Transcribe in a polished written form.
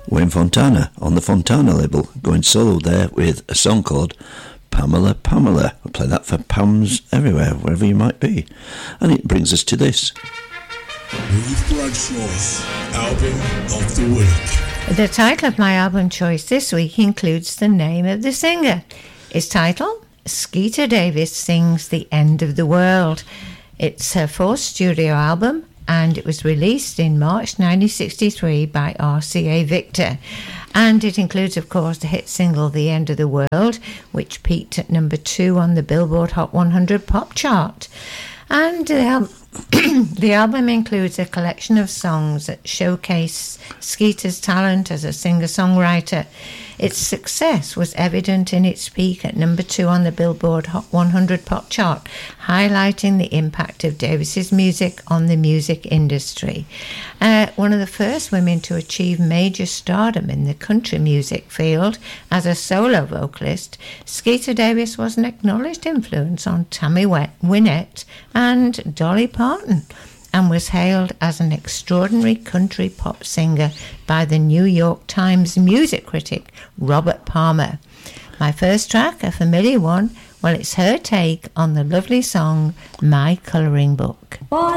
Wayne Fontana on the Fontana label, going solo there with a song called Pamela Pamela. We'll play that for Pams everywhere, wherever you might be. And it brings us to this. Ruth Bradshaw's Album of the Week. The title of my album choice this week includes the name of the singer. Its title, Skeeter Davis Sings The End of the World. It's her fourth studio album, and it was released in March 1963 by RCA Victor. And it includes, of course, the hit single The End of the World, which peaked at number 2 on the Billboard Hot 100 pop chart. And the album includes a collection of songs that showcase Skeeter's talent as a singer-songwriter. Its success was evident in its peak at number 2 on the Billboard Hot 100 pop chart, highlighting the impact of Davis's music on the music industry. One of the first women to achieve major stardom in the country music field as a solo vocalist, Skeeter Davis was an acknowledged influence on Tammy Wynette and Dolly Parton, and was hailed as an extraordinary country pop singer by the New York Times music critic Robert Palmer. My first track, a familiar one, well, it's her take on the lovely song My Colouring Book.